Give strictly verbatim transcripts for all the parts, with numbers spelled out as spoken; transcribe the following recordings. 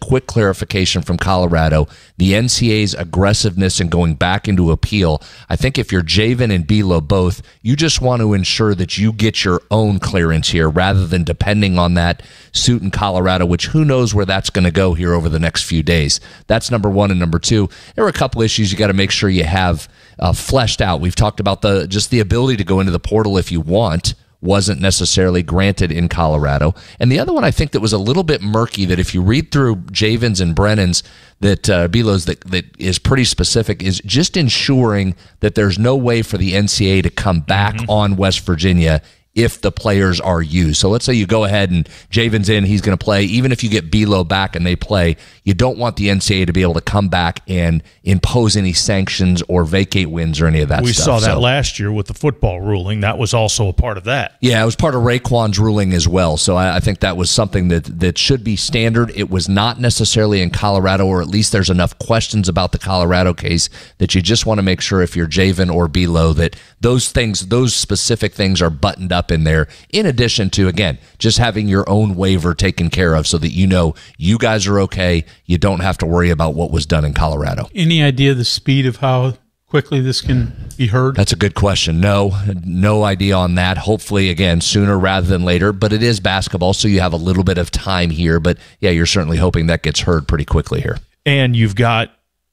quick clarification from Colorado, the N C A A's aggressiveness in going back into appeal. I think if you're Javen and Bilo both, you just want to ensure that you get your own clearance here rather than depending on that suit in Colorado, which who knows where that's going to go here over the next few days. That's number one. And number two, there are a couple issues you got to make sure you have uh, fleshed out. We've talked about the just the ability to go into the portal if you want wasn't necessarily granted in Colorado. And the other one I think that was a little bit murky, that if you read through Javen's and Brennan's, that uh, Bilo's that, that is pretty specific, is just ensuring that there's no way for the N C A A to come back mm-hmm. on West Virginia if the players are used. So let's say you go ahead and Javen's in, he's going to play. Even if you get Bilo back and they play, you don't want the N C A A to be able to come back and impose any sanctions or vacate wins or any of that we stuff. We saw that so, last year with the football ruling. That was also a part of that. Yeah, it was part of Raekwon's ruling as well. So I, I think that was something that, that should be standard. It was not necessarily in Colorado, or at least there's enough questions about the Colorado case that you just want to make sure if you're Javen or Bilo that those things, those specific things are buttoned up in there, in addition to, again, just having your own waiver taken care of so that you know you guys are okay. You don't have to worry about what was done in Colorado. Any idea the speed of how quickly this can be heard? That's a good question. No, no idea on that. Hopefully, again, sooner rather than later, but it is basketball, so you have a little bit of time here. But yeah, you're certainly hoping that gets heard pretty quickly here. And you've got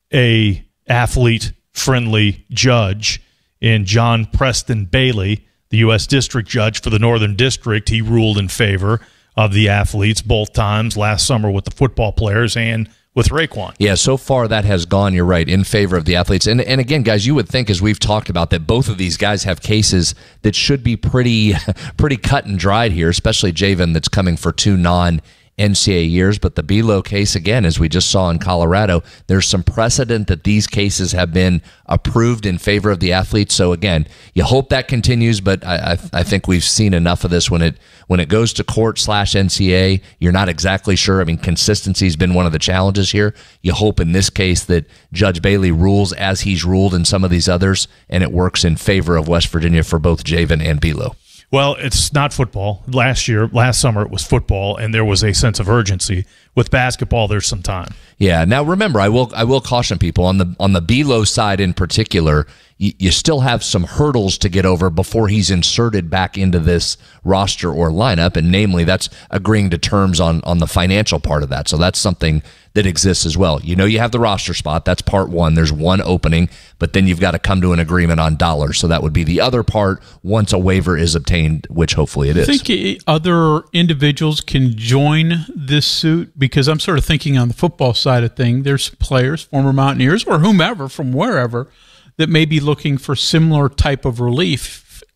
a athlete-friendly judge in John Preston Bailey, the U S District Judge for the Northern District. He ruled in favor of the athletes both times, last summer with the football players and with Raekwon. Yeah, so far that has gone, you're right, in favor of the athletes. And and again, guys, you would think, as we've talked about, that both of these guys have cases that should be pretty pretty cut and dried here, especially Javen, that's coming for two non N C A A years. But the Bilo case, again, as we just saw in Colorado, there's some precedent that these cases have been approved in favor of the athletes. So again, you hope that continues, but I, I, I think we've seen enough of this. When it when it goes to court slash N C A A, you're not exactly sure. I mean, consistency has been one of the challenges here. You hope in this case that Judge Bailey rules as he's ruled in some of these others, and it works in favor of West Virginia for both Javen and Bilo. Well, it's not football. Last year, last summer, it was football, and there was a sense of urgency. With basketball, there's some time. Yeah. Now, remember, I will I will caution people on the on the Bilo side in particular. You, you still have some hurdles to get over before he's inserted back into this roster or lineup, and namely, that's agreeing to terms on on the financial part of that. So that's something that exists as well. You know, you have the roster spot. That's part one. There's one opening, but then you've got to come to an agreement on dollars. So that would be the other part once a waiver is obtained, which hopefully it is. I think other individuals can join this suit, because I'm sort of thinking on the football side of things, there's players, former Mountaineers or whomever from wherever, that may be looking for similar type of relief.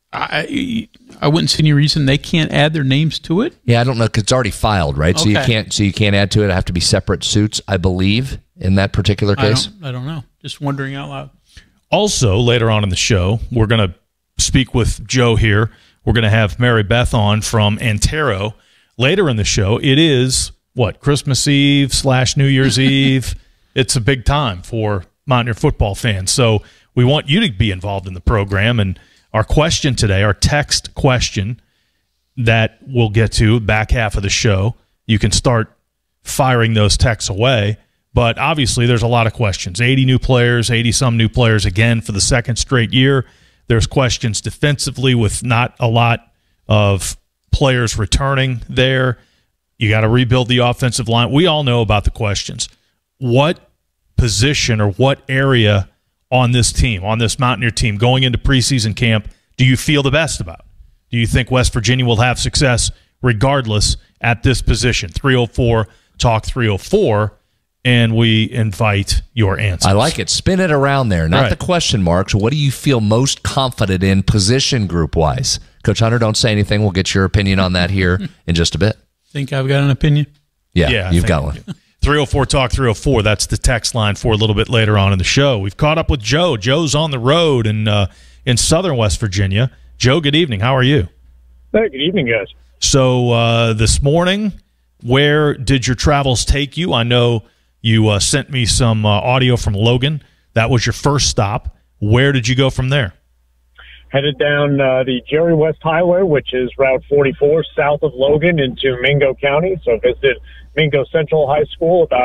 I I wouldn't see any reason they can't add their names to it. Yeah, I don't know, because it's already filed, right? Okay. So you can't so you can't add to it. It have to be separate suits, I believe, in that particular case. I don't, I don't know. Just wondering out loud. Also, later on in the show, we're going to speak with Joe here. We're going to have Mary Beth on from Antero. Later in the show, it is, what, Christmas Eve slash New Year's Eve. It's a big time for Mountaineer football fans. So we want you to be involved in the program. And our question today, our text question that we'll get to back half of the show, you can start firing those texts away. But obviously there's a lot of questions. eighty new players, eighty-some new players again for the second straight year. There's questions defensively with not a lot of players returning there. You got to rebuild the offensive line. We all know about the questions. What position or what area on this team, on this Mountaineer team, going into preseason camp, do you feel the best about? Do you think West Virginia will have success regardless at this position? three oh four talk three oh four, and we invite your answers. I like it. Spin it around there. Not right. the question marks. What do you feel most confident in position group-wise? Coach Hunter, don't say anything. We'll get your opinion on that here in just a bit. Think I've got an opinion? Yeah, yeah you've got one. three oh four talk three oh four, that's the text line for a little bit later on in the show. We've caught up with Joe. Joe's on the road in, uh, in southern West Virginia. Joe, good evening. How are you? Hey, good evening, guys. So uh, this morning, where did your travels take you? I know you uh, sent me some uh, audio from Logan. That was your first stop. Where did you go from there? Headed down uh, the Jerry West Highway, which is Route forty-four, south of Logan into Mingo County. So visited Mingo Central High School, about